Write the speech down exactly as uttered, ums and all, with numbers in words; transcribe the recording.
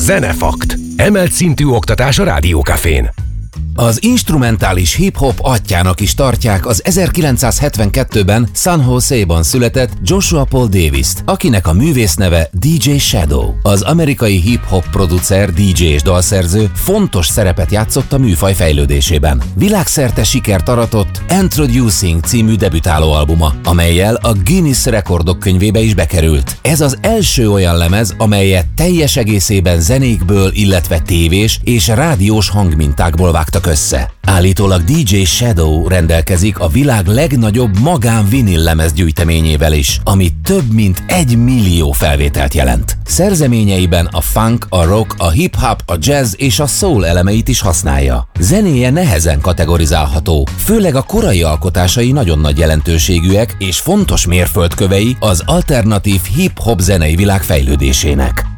Zenefakt. Emelt szintű oktatás a Rádiókafén. Az instrumentális hip-hop atyjának is tartják az ezerkilencszázhetvenkettőben San Jose-ban született Joshua Paul Davis-t, akinek a művész neve dé dzsé Shadow. Az amerikai hip-hop producer, dé dzsé és dalszerző fontos szerepet játszott a műfaj fejlődésében. Világszerte sikert aratott Introducing című debütáló albuma, amellyel a Guinness rekordok könyvébe is bekerült. Ez az első olyan lemez, amelyet teljes egészében zenékből, illetve tévés és rádiós hangmintákból vágtak össze. Állítólag dé dzsé Shadow rendelkezik a világ legnagyobb magán vinil lemez gyűjteményével is, ami több mint egy millió felvételt jelent. Szerzeményeiben a funk, a rock, a hip-hop, a jazz és a soul elemeit is használja. Zenéje nehezen kategorizálható, főleg a korai alkotásai nagyon nagy jelentőségűek és fontos mérföldkövei az alternatív hip-hop zenei világ fejlődésének.